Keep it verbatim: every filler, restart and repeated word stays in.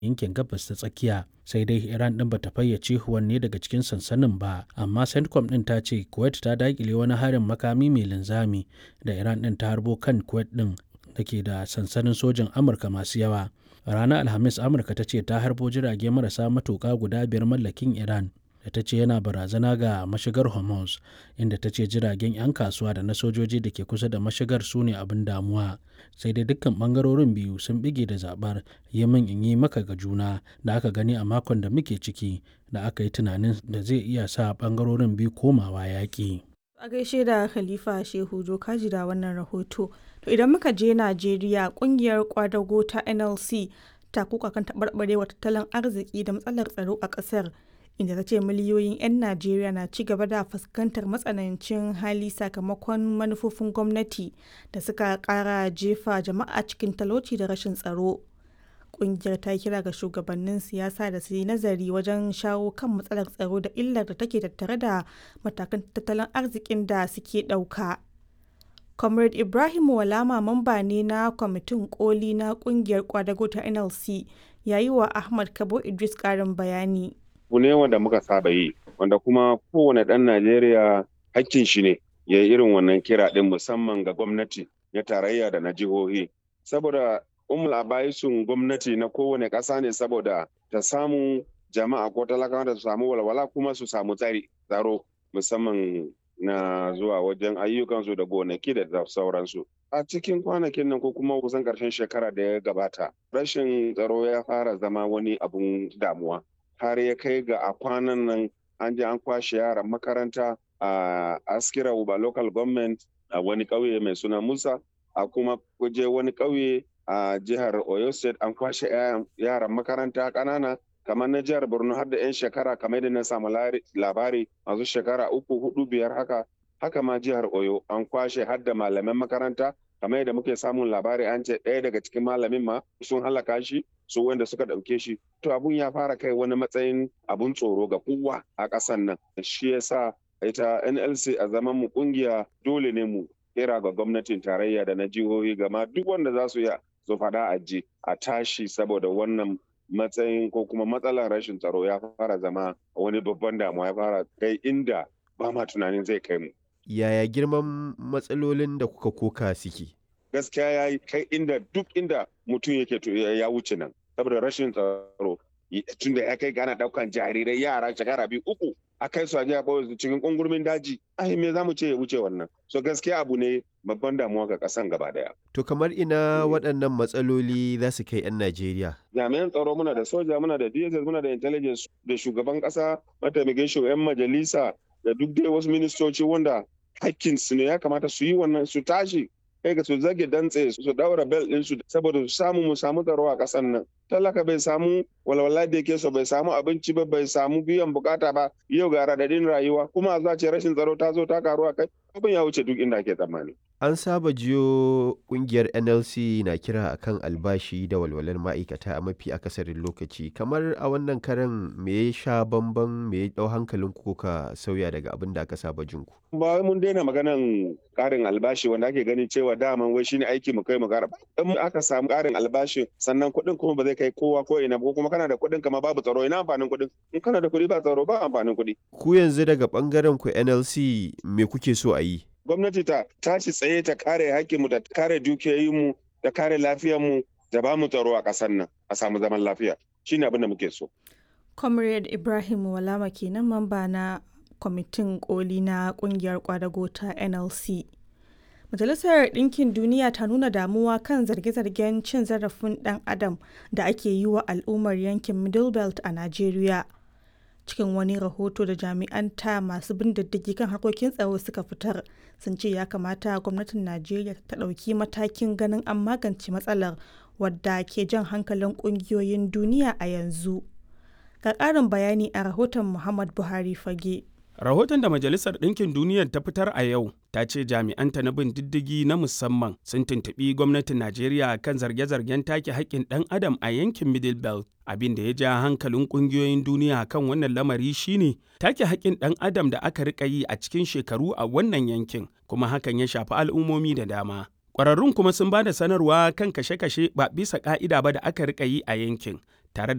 yankin gabas ta tsakiya. Sai dai Iran ɗin bata fayyace wanne daga cikin sansanin ba, amma CENTCOM ɗin ta ce Kuwait ta daƙile wani harin makami mai linzami da Iran ɗin ta harbo kan Kuwait ɗin da ke da sansanin sojin Amurka masu yawa. A ranar Alhamis, Amurka ta ce ta harbo jirage marasa matuƙa guda biyar mallakin Iran da ta ce yana barazana ga mashigar Hormuz, inda ta ce jiragen 'yan kasuwa da na sojoji da ke kusa da mashigar su ne abin damuwa. Sai dai dukkan ɓangarorin biyu sun bige da zaɓar yi min in yi maka ga juna da aka gani a makon da muke ciki da aka yi tunanin da zai iya sa ɓangarorin biyu komawa yaƙi. A gaishe da Khalifa Shehu Jokaji da wannan rahoto. To idan muka je Najeriya, kungiyar kwadago ta N L C ta kuka kan taɓarɓarewa tattalin arziki da matsalar tsaro a ƙasar, inda ta ce miliyoyin 'yan Najeriya na ci gaba da fuskantar matsanancin hali sakamakon manufofin gwamnati da suka ƙara jefa jama'a cikin talauci da rashin tsaro. Kungiyar ta kira ga shugabannin siyasa da su yi nazari wajen shawo kan matsalar tsaro da illar da take tattare da matakan tattalin arzikin da suke ɗauka. Comrade Ibrahim Walama, mamba ne na kwamitin koli na kungiyar kwadago ta N L C, ya yi wa Ahmad Kabo Idris ƙarin bayani. Abu ne wanda muka saba yi, wanda kuma kowane ɗan Najeriya hakkin shi ne ya yi irin wannan kira ɗin, musamman ga gwamnati na tarayya da na jihohi. Saboda umul abaisun gwamnati na kowane ƙasa ne saboda ta samu jama'a ko talakawa da su samu walwala kuma su samu tsari tsaro, musamman na zuwa wajen ayyukansu da gonaki da sauransu. A cikin kwanakin nan ko kuma kusan ƙarshen shekara da ya gabata, rashin tsaro ya fara zama wani abun damuwa. Har ya kai ga a kwanan nan an je an kwashe yaran makaranta a Askira Uba local government a wani ƙauye mai suna Musa, a kuma kuje wani ƙauye a jihar Oyo State an kwashe yaran makaranta ƙanana kamar na jihar Borno har da 'yan shekara kamar da na samu labari masu shekara uku hudu biyar haka haka ma jihar Oyo an kwashe har da malaman makaranta kamar yadda muke samun labari an ce ɗaya daga cikin malamin ma sun halaka shi su wanda suka ɗauke shi. To abun ya fara kai wani matsayin abun tsoro ga kowa a ƙasan nan. Shi yasa ita N L C a zaman mu kungiya dole ne mu kira ga gwamnatin tarayya da na jihohi gama duk wanda za su iya su faɗa a ji a tashi, saboda wannan matsayin ko kuma matsalar rashin tsaro ya fara zama wani babban damuwa, ya fara kai inda ba ma tunanin zai kai mu. Yaya girman matsalolin da kuka koka suke? Gaskiya ya yi kai inda duk inda mutum yake ya wuce nan, saboda rashin tsaro tun da ya kai gana daukan jarirai yara shekara biyu uku a kai su a jiya bawai su cikin kungurmin daji. Ai me za mu ce ya wuce wannan? So gaskiya abu ne babban damuwa ga kasan gaba daya. To kamar ina waɗannan matsaloli za su kai 'yan Najeriya? Jami'an tsaro muna da soja, muna da D S S, muna da intelligence, da shugaban kasa, mataimakin shugaban majalisa, da duk dai wasu ministoci wanda hakkin su ne ya kamata su yi wannan, su tashi kai ga su zage dantse su daura bel din su saboda su samu mu samu tsaro a kasan nan. Talaka bai samu walwala da yake so, bai samu abinci ba, bai samu biyan bukata ba, yau ga radadin rayuwa kuma za ce rashin tsaro ta zo ta karu a kai, abin ya wuce duk inda ake tsammani. An saba jiyo kungiyar N L C na kira akan albashi da walwalar ma'aikata a mafi akasarin lokaci. Kamar a wannan karan me ya sha bamban, me ya dau hankalin ku ka sauya daga abin da aka saba jin ku? Ba mun daina maganan karin albashi wanda ake ganin cewa daman wai shine aiki mu kai mu gara. In aka samu karin albashi sannan kuɗin kuma ba zai kai kowa ko ina ba, kuma kana da kuɗin kama babu tsaro, ina amfanin kuɗin? In kana da kuɗi ba tsaro ba amfanin kuɗi. Ku yanzu daga bangaren ku N L C me kuke so a yi? Gwamnati ta tashi tsaye ta kare hakkinmu, da kare dukiyoyinmu, da kare lafiyarmu, da ba mu tsaro a ƙasar nan a samu zaman lafiya. Shine abin da muke so. Comrade Ibrahim Walama kenan, mamba na kwamitin koli na kungiyar kwadago ta N L C. Majalisar Ɗinkin Duniya ta nuna damuwa kan zarge-zargen cin zarafin ɗan adam da ake yi wa al'ummar yankin Middle Belt a Najeriya. Cikin wani rahoto da jami'an ta masu bin diddigi kan harkokin tsaro suka fitar, sun ce ya kamata gwamnatin Najeriya ta ɗauki matakin ganin an magance matsalar wadda ke jan hankalin ƙungiyoyin duniya a yanzu. Ga ƙarin bayani a rahoton Muhammad Buhari Fage. Rahoton da Majalisar Ɗinkin Duniyar ta fitar a yau ta ce jami'anta na bin diddigi na musamman sun tuntuɓi gwamnatin Najeriya kan zarge-zargen take haƙƙin ɗan adam a yankin Middle Belt. Abin da ya ja hankalin ƙungiyoyin duniya kan wannan lamari shine take haƙƙin ɗan adam da aka riƙa yi a cikin shekaru a wannan yankin, kuma hakan ya shafi al'ummomi da dama. Ƙwararrun kuma sun ba da sanarwa kan kashe-kashe ba bisa ƙa'ida ba da aka riƙa yi a yankin,